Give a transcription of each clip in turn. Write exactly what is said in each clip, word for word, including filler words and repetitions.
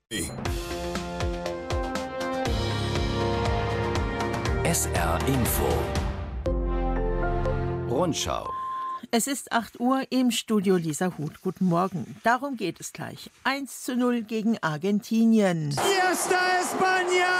S R Info Rundschau. Es ist acht Uhr, im Studio Lisa Huth. Guten Morgen. Darum geht es gleich. eins zu null gegen Argentinien. Fiesta España!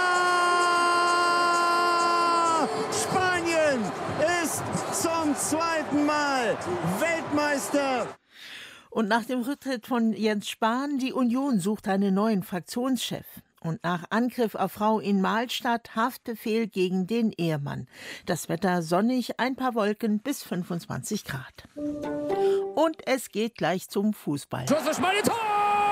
Spanien ist zum zweiten Mal Weltmeister. Und nach dem Rücktritt von Jens Spahn, die Union sucht einen neuen Fraktionschef. Und nach Angriff auf Frau in Mahlstadt Haftbefehl gegen den Ehemann. Das Wetter sonnig, ein paar Wolken bis fünfundzwanzig Grad. Und es geht gleich zum Fußball. Schuss für Spanien, Tor!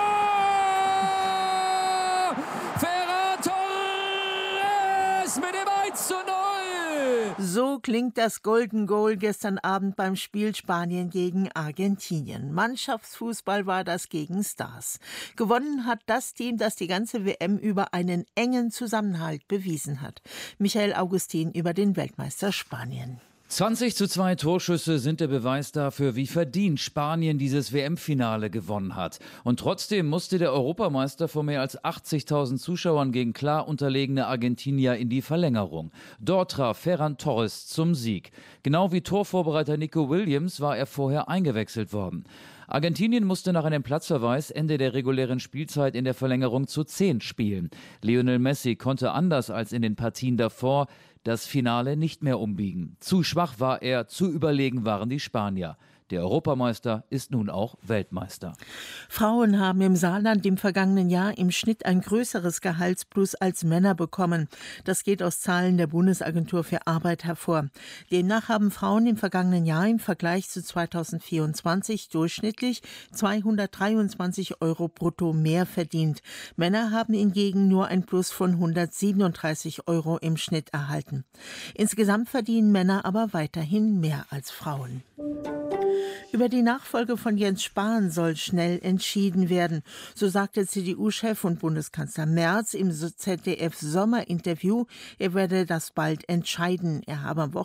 Ferran Torres mit dem eins zu null! So klingt das Golden Goal gestern Abend beim Spiel Spanien gegen Argentinien. Mannschaftsfußball war das gegen Stars. Gewonnen hat das Team, das die ganze W M über einen engen Zusammenhalt bewiesen hat. Michael Augustin über den Weltmeister Spanien. zwanzig zu zwei Torschüsse sind der Beweis dafür, wie verdient Spanien dieses W M-Finale gewonnen hat. Und trotzdem musste der Europameister vor mehr als achtzigtausend Zuschauern gegen klar unterlegene Argentinier in die Verlängerung. Dort traf Ferran Torres zum Sieg. Genau wie Torvorbereiter Nico Williams war er vorher eingewechselt worden. Argentinien musste nach einem Platzverweis Ende der regulären Spielzeit in der Verlängerung zu zehn spielen. Lionel Messi konnte anders als in den Partien davor das Finale nicht mehr umbiegen. Zu schwach war er, zu überlegen waren die Spanier. Der Europameister ist nun auch Weltmeister. Frauen haben im Saarland im vergangenen Jahr im Schnitt ein größeres Gehaltsplus als Männer bekommen. Das geht aus Zahlen der Bundesagentur für Arbeit hervor. Demnach haben Frauen im vergangenen Jahr im Vergleich zu zweitausendvierundzwanzig durchschnittlich zweihundertdreiundzwanzig Euro brutto mehr verdient. Männer haben hingegen nur ein Plus von hundertsiebenunddreißig Euro im Schnitt erhalten. Insgesamt verdienen Männer aber weiterhin mehr als Frauen. Über die Nachfolge von Jens Spahn soll schnell entschieden werden. So sagte C D U-Chef und Bundeskanzler Merz im Z D F-Sommerinterview, er werde das bald entscheiden. Er habe am Wochenende